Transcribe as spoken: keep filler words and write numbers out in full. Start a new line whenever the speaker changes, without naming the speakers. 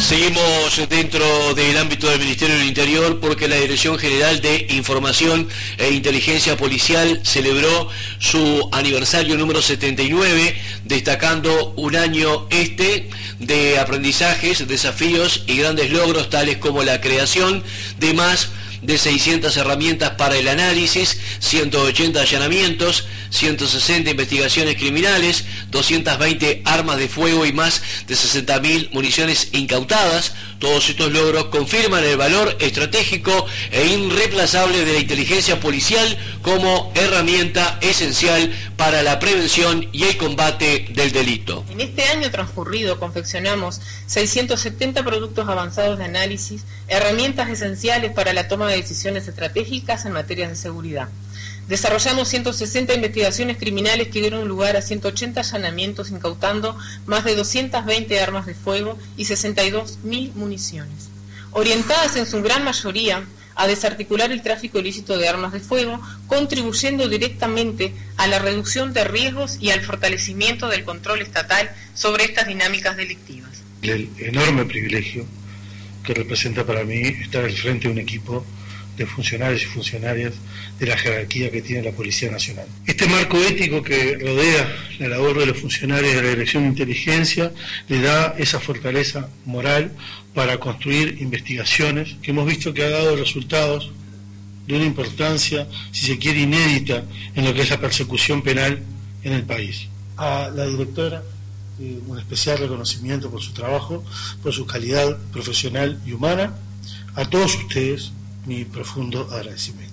Seguimos dentro del ámbito del Ministerio del Interior porque la Dirección General de Información e Inteligencia Policial celebró su aniversario número setenta y nueve, destacando un año este de aprendizajes, desafíos y grandes logros, tales como la creación de más de seiscientas herramientas para el análisis, ciento ochenta allanamientos, ciento sesenta investigaciones criminales, doscientas veinte armas de fuego y más de sesenta mil municiones incautadas. Todos estos logros confirman el valor estratégico e irreemplazable de la inteligencia policial como herramienta esencial para la prevención y el combate del delito.
En este año transcurrido confeccionamos seiscientos setenta productos avanzados de análisis, herramientas esenciales para la toma de decisiones estratégicas en materias de seguridad. Desarrollamos ciento sesenta investigaciones criminales que dieron lugar a ciento ochenta allanamientos, incautando más de doscientas veinte armas de fuego y sesenta y dos mil municiones, orientadas en su gran mayoría a desarticular el tráfico ilícito de armas de fuego, contribuyendo directamente a la reducción de riesgos y al fortalecimiento del control estatal sobre estas dinámicas delictivas.
El enorme privilegio que representa para mí estar al frente de un equipo de funcionarios y funcionarias de la jerarquía que tiene la Policía Nacional. Este marco ético que rodea la labor de los funcionarios de la Dirección de Inteligencia le da esa fortaleza moral para construir investigaciones que hemos visto que ha dado resultados de una importancia, si se quiere, inédita en lo que es la persecución penal en el país. A la directora, eh, un especial reconocimiento por su trabajo, por su calidad profesional y humana. A todos ustedes, mi profundo agradecimiento.